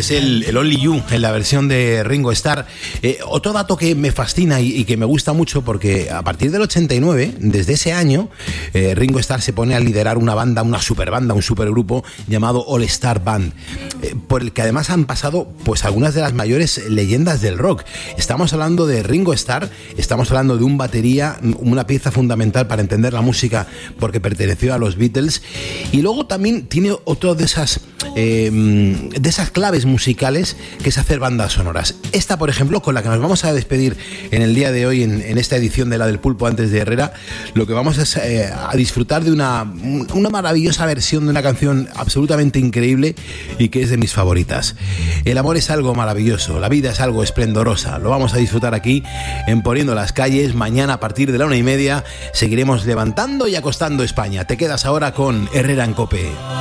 es el Only You en la versión de Ringo Starr. Otro dato que me fascina y que me gusta mucho, porque a partir del 89, desde ese año, Ringo Starr se pone a liderar una banda, una superbanda, un supergrupo llamado All Star Band, por el que además han pasado pues algunas de las mayores leyendas del rock. Estamos hablando de Ringo Starr, estamos hablando de un batería, una pieza fundamental para entender la música porque perteneció a los Beatles, y luego también tiene otro de esas claves musicales que es hacer bandas sonoras. Esta, por ejemplo, con la que nos vamos a despedir en el día de hoy, en esta edición de La del Pulpo antes de Herrera, lo que vamos es a disfrutar de una maravillosa versión de una canción absolutamente increíble y que es de mis favoritas. El amor es algo maravilloso, la vida es algo esplendorosa. Lo vamos a disfrutar aquí en Poniendo las Calles. Mañana a partir de la 1:30 seguiremos levantando y acostando España. Te quedas ahora con Herrera en COPE.